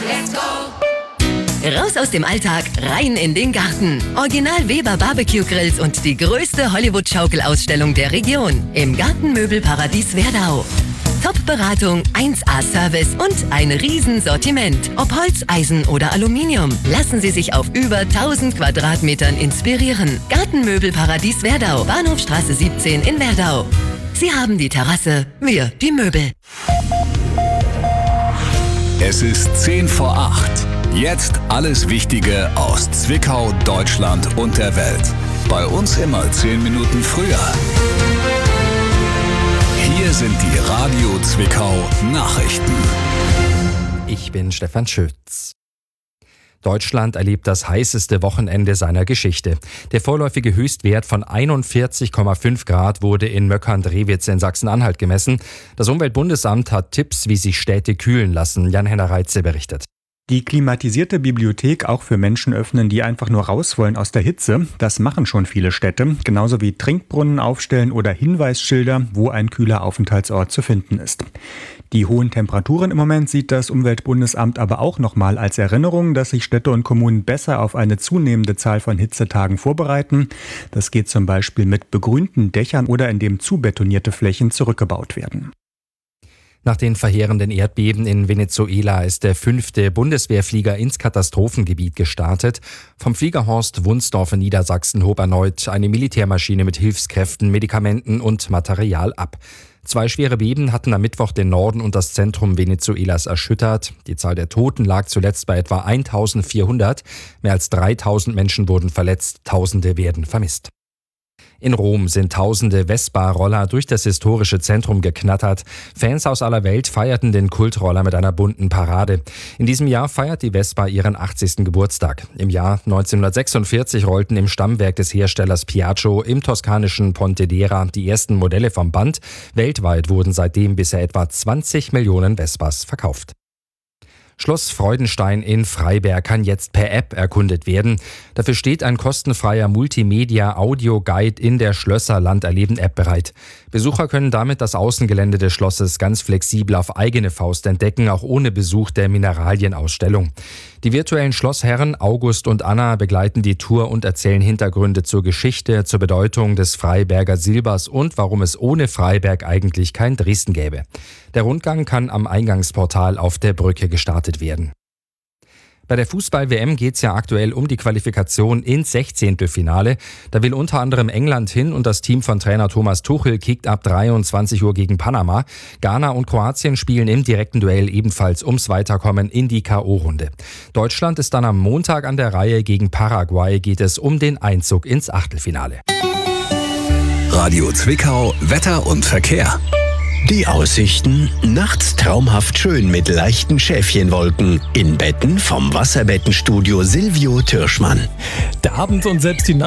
let's go! Raus aus dem Alltag, rein in den Garten. Original Weber Barbecue Grills und die größte Hollywood-Schaukelausstellung der Region im Gartenmöbelparadies Werdau. Top-Beratung, 1A-Service und ein Riesensortiment. Ob Holz, Eisen oder Aluminium. Lassen Sie sich auf über 1000 Quadratmetern inspirieren. Gartenmöbelparadies Werdau, Bahnhofstraße 17 in Werdau. Sie haben die Terrasse, wir die Möbel. Es ist 10 vor 8. Jetzt alles Wichtige aus Zwickau, Deutschland und der Welt. Bei uns immer 10 Minuten früher. Hier sind die Radio Zwickau Nachrichten. Ich bin Stefan Schütz. Deutschland erlebt das heißeste Wochenende seiner Geschichte. Der vorläufige Höchstwert von 41,5 Grad wurde in Möckern-Drewitz in Sachsen-Anhalt gemessen. Das Umweltbundesamt hat Tipps, wie sich Städte kühlen lassen. Jan-Henner Reitze berichtet. Die klimatisierte Bibliothek auch für Menschen öffnen, die einfach nur raus wollen aus der Hitze. Das machen schon viele Städte. Genauso wie Trinkbrunnen aufstellen oder Hinweisschilder, wo ein kühler Aufenthaltsort zu finden ist. Die hohen Temperaturen im Moment sieht das Umweltbundesamt aber auch nochmal als Erinnerung, dass sich Städte und Kommunen besser auf eine zunehmende Zahl von Hitzetagen vorbereiten. Das geht zum Beispiel mit begrünten Dächern oder indem zubetonierte Flächen zurückgebaut werden. Nach den verheerenden Erdbeben in Venezuela ist der 5. Bundeswehrflieger ins Katastrophengebiet gestartet. Vom Fliegerhorst Wunsdorf in Niedersachsen hob erneut eine Militärmaschine mit Hilfskräften, Medikamenten und Material ab. 2 schwere Beben hatten am Mittwoch den Norden und das Zentrum Venezuelas erschüttert. Die Zahl der Toten lag zuletzt bei etwa 1400. Mehr als 3000 Menschen wurden verletzt, Tausende werden vermisst. In Rom sind tausende Vespa-Roller durch das historische Zentrum geknattert. Fans aus aller Welt feierten den Kultroller mit einer bunten Parade. In diesem Jahr feiert die Vespa ihren 80. Geburtstag. Im Jahr 1946 rollten im Stammwerk des Herstellers Piaggio im toskanischen Pontedera die ersten Modelle vom Band. Weltweit wurden seitdem bisher etwa 20 Millionen Vespas verkauft. Schloss Freudenstein in Freiberg kann jetzt per App erkundet werden. Dafür steht ein kostenfreier Multimedia-Audio-Guide in der Schlösser Landerleben-App bereit. Besucher können damit das Außengelände des Schlosses ganz flexibel auf eigene Faust entdecken, auch ohne Besuch der Mineralienausstellung. Die virtuellen Schlossherren August und Anna begleiten die Tour und erzählen Hintergründe zur Geschichte, zur Bedeutung des Freiberger Silbers und warum es ohne Freiberg eigentlich kein Dresden gäbe. Der Rundgang kann am Eingangsportal auf der Brücke gestartet werden. Bei der Fußball-WM geht es ja aktuell um die Qualifikation ins 16. Finale. Da will unter anderem England hin und das Team von Trainer Thomas Tuchel kickt ab 23 Uhr gegen Panama. Ghana und Kroatien spielen im direkten Duell ebenfalls ums Weiterkommen in die K.O.-Runde. Deutschland ist dann am Montag an der Reihe. Gegen Paraguay geht es um den Einzug ins Achtelfinale. Radio Zwickau, Wetter und Verkehr. Die Aussichten: nachts traumhaft schön mit leichten Schäfchenwolken. In Betten vom Wasserbettenstudio Silvio Türschmann. Der Abend und selbst die